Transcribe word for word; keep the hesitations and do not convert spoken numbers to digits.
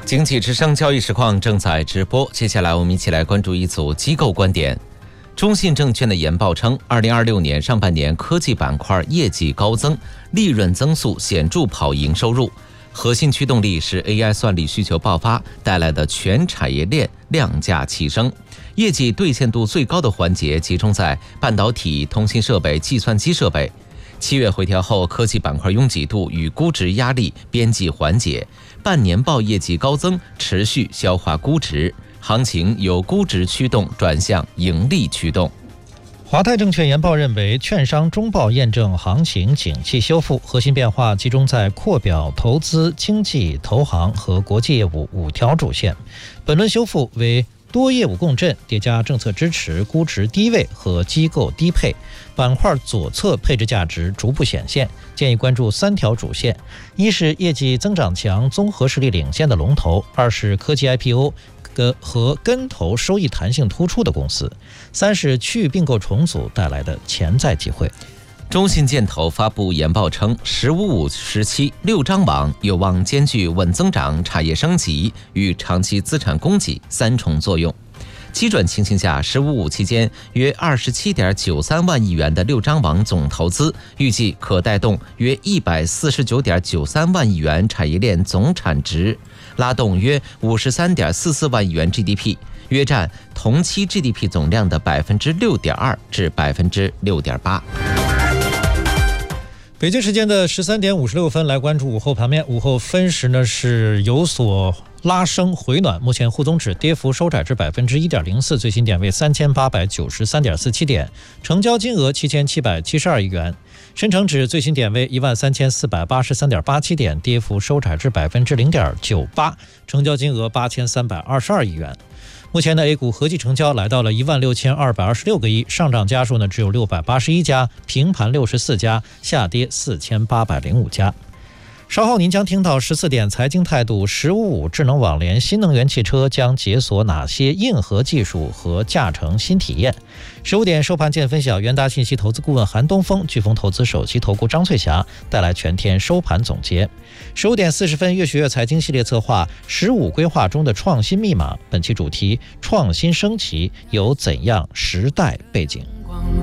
经济之声交易实况正在直播，接下来我们一起来关注一组机构观点。中信证券的研报称，二零二六年上半年科技板块业绩高增，利润增速显著跑赢收入。核心驱动力是 A I 算力需求爆发带来的全产业链量价齐升。业绩兑现度最高的环节集中在半导体、通信设备、计算机设备。七月回调后，科技板块拥挤度与估值压力边际缓解，半年报业绩高增，持续消化估值，行情由估值驱动转向盈利驱动。 华泰证券研报认为，券商中报验证行情景气修复，核心变化集中在扩表、投资、经济、投行和国际业务五条主线。本轮修复为多业务共振，叠加政策支持、估值低位和机构低配，板块左侧配置价值逐步显现。建议关注三条主线：一是业绩增长强、综合实力领先的龙头；二是科技 I P O 和跟投收益弹性突出的公司；三是区域并购重组带来的潜在机会。 中信建投发布研报称，十五五时期六张网有望兼具稳增长、产业升级与长期资产供给三重作用。基准情形下，十五五期间约二十七点九三万亿元的六张网总投资，预计可带动约一百四十九点九三万亿元产业链总产值，拉动约五十三点四四万亿元 G D P， 约占同期 G D P 总量的百分之六点二至百分之六点八。 北京时间的十三点五十六分，来关注午后盘面。午后分时呢是有所拉升回暖，目前沪综指跌幅收窄至百分之一点零四，最新点位三千八百九十三点四七点，成交金额七千七百七十二亿元。深成指最新点位一万三千四百八十三点八七点，跌幅收窄至百分之零点九八，成交金额八千三百二十二亿元。目前的 A 股合计成交来到了一万六千二百二十六个亿，上涨家数呢只有六百八十一家，平盘六十四家，下跌四千八百零五家。稍后您将听到十四点财经态度，十五五智能网联新能源汽车将解锁哪些硬核技术和驾乘新体验。十五点收盘见分晓，元达信息投资顾问韩东风、飓风投资首席投顾张翠霞带来全天收盘总结。十五点四十分，越学越财经系列策划十五规划中的创新密码，本期主题：创新升级有怎样时代背景？